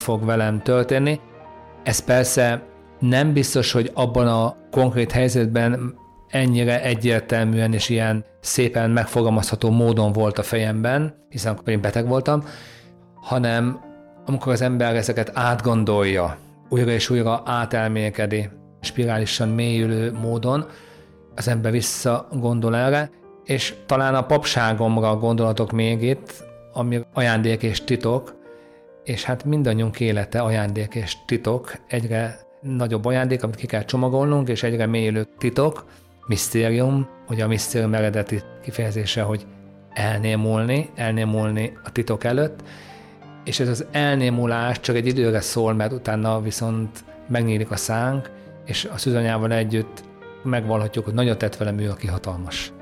fog velem történni. Ez persze nem biztos, hogy abban a konkrét helyzetben ennyire egyértelműen és ilyen szépen megfogalmazható módon volt a fejemben, hiszen akkor én beteg voltam, hanem amikor az ember ezeket átgondolja, újra és újra átelmélkedi, spirálisan mélyülő módon, az ember visszagondol erre, és talán a papságomra gondolatok még itt, ami ajándék és titok, és hát mindannyiunk élete ajándék és titok, egyre nagyobb ajándék, amit ki kell csomagolnunk, és egyre mélyülő titok, misztérium, ugye a misztérium eredeti kifejezése, hogy elnémulni a titok előtt, és ez az elnémulás csak egy időre szól, mert utána viszont megnyílik a szánk, és a szűzanyával együtt megvallhatjuk, hogy nagyot tett velem ő, aki hatalmas.